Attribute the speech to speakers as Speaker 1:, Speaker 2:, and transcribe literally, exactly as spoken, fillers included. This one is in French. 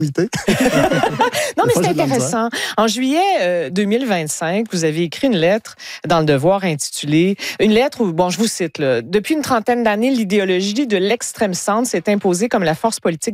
Speaker 1: Non, mais c'est intéressant. En juillet euh, deux mille vingt-cinq, vous avez écrit une lettre dans Le Devoir intitulée, une lettre où, bon, je vous cite, là, « Depuis une trentaine d'années, l'idéologie de l'extrême centre s'est imposée comme la force politique